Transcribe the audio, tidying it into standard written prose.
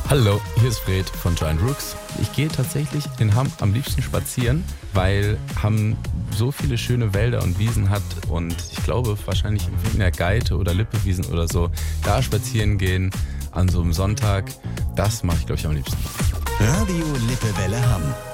Hallo, hier ist Fred von Giant Rooks. Ich gehe tatsächlich in Hamm am liebsten spazieren, weil Hamm so viele schöne Wälder und Wiesen hat und ich glaube wahrscheinlich in der Geite oder Lippewiesen oder so, da spazieren gehen an so einem Sonntag, das mache ich glaube ich am liebsten. Radio Lippewelle Hamm.